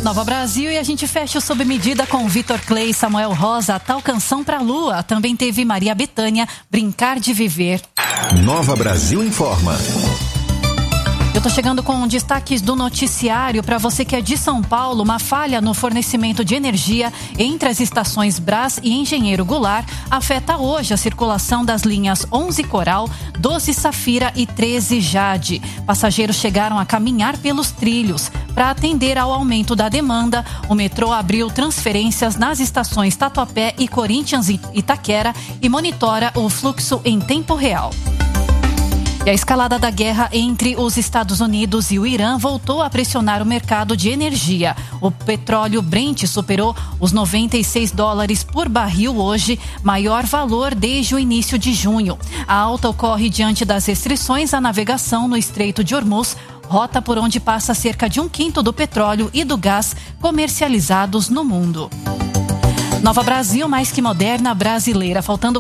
Nova Brasil, e a gente fecha sob medida com Vitor Clay e Samuel Rosa, Tal Canção pra Lua. Também teve Maria Bethânia, Brincar de Viver. Nova Brasil informa. Eu tô chegando com destaques do noticiário para você que é de São Paulo. Uma falha no fornecimento de energia entre as estações Brás e Engenheiro Goulart afeta hoje a circulação das linhas 11 Coral, 12 Safira e 13 Jade. Passageiros chegaram a caminhar pelos trilhos. Para atender ao aumento da demanda, o metrô abriu transferências nas estações Tatuapé e Corinthians e Itaquera e monitora o fluxo em tempo real. E a escalada da guerra entre os Estados Unidos e o Irã voltou a pressionar o mercado de energia. O petróleo Brent superou os $96 por barril hoje, maior valor desde o início de junho. A alta ocorre diante das restrições à navegação no Estreito de Hormuz, rota por onde passa cerca de 1/5 do petróleo e do gás comercializados no mundo. Nova Brasil, mais que moderna, brasileira. Faltando